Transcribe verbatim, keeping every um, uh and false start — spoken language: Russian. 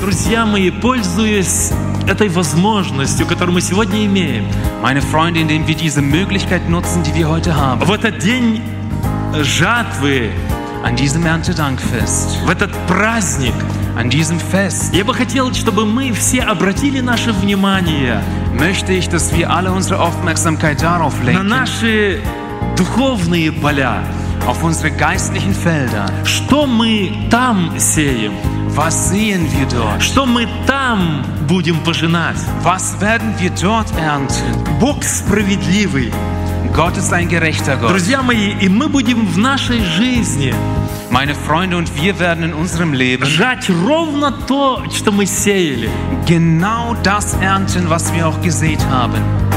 друзья мои, пользуясь этой возможностью, которую мы сегодня имеем, Meine Freunde, indem wir diese Möglichkeit nutzen, die wir heute haben, в этот день жатвы, an diesem Erntedankfest, в этот праздник, an diesem Fest, я бы хотел, чтобы мы все обратили наше внимание möchte ich, dass wir alle unsere Aufmerksamkeit darauf на lenken, наши духовные поля. auf unsere geistlichen Felder. Что мы там сеем? Was sehen wir dort? Что мы там будем пожинать? Was werden wir dort ernten? Бог справедливый. Gott ist ein gerechter Gott. Друзья мои, и мы будем в нашей жизни Meine Freunde, und wir werden in unserem Leben жать ровно то, что мы сеяли. genau das ernten, was wir auch gesät haben.